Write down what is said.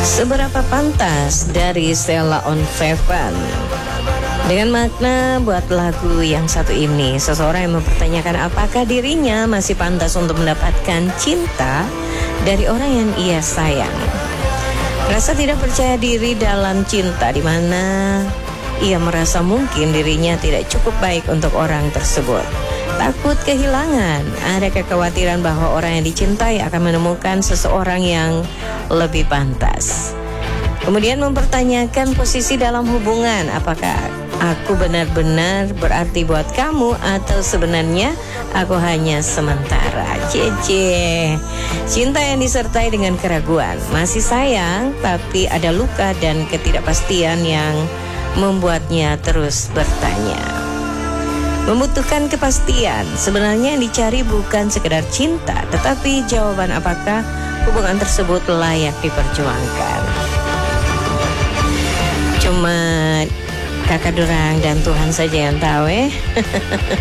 Seberapa pantas dari Sheila on Seven. Dengan makna buat lagu yang satu ini, seseorang yang mempertanyakan apakah dirinya masih pantas untuk mendapatkan cinta dari orang yang ia sayang. Rasa tidak percaya diri dalam cinta, di mana ia merasa mungkin dirinya tidak cukup baik untuk orang tersebut. Takut kehilangan, ada kekhawatiran bahwa orang yang dicintai akan menemukan seseorang yang lebih pantas. Kemudian mempertanyakan posisi dalam hubungan, apakah aku benar-benar berarti buat kamu atau sebenarnya aku hanya sementara. Cece. Cinta yang disertai dengan keraguan, masih sayang tapi ada luka dan ketidakpastian yang membuatnya terus bertanya. Membutuhkan kepastian, sebenarnya yang dicari bukan sekedar cinta, tetapi jawaban apakah hubungan tersebut layak diperjuangkan. Cuma Kakak Durang dan Tuhan saja yang tahu